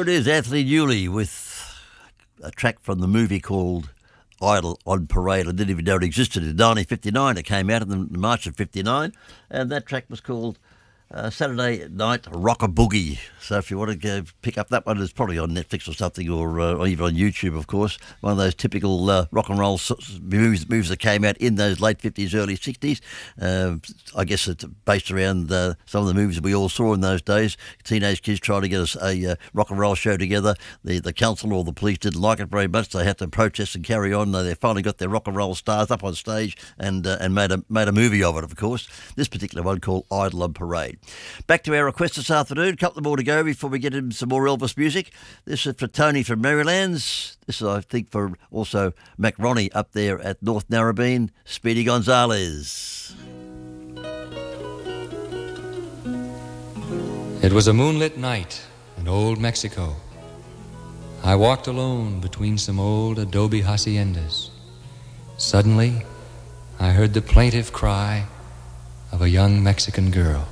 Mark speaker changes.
Speaker 1: Here it is, Anthony Newley with a track from the movie called Idle on Parade. I didn't even know it existed. In 1959 it came out in March of 59, and that track was called Saturday Night Rock a Boogie. So if you want to go pick up that one, it's probably on Netflix or something, or even on YouTube, of course. One of those typical rock and roll movies that came out in those late 50s, early 60s. I guess it's based around some of the movies that we all saw in those days. Teenage kids trying to get us a rock and roll show together. The council or the police didn't like it very much. They had to protest and carry on. They finally got their rock and roll stars up on stage and made a movie of it, of course. This particular one called Idle on Parade. Back to our request this afternoon. A couple more to go before we get into some more Elvis music. This is for Tony from Marylands. This is, I think, for also Mac Ronnie up there at North Narrabeen. Speedy Gonzales.
Speaker 2: It was a moonlit night in old Mexico. I walked alone between some old adobe haciendas. Suddenly, I heard the plaintive cry of a young Mexican girl.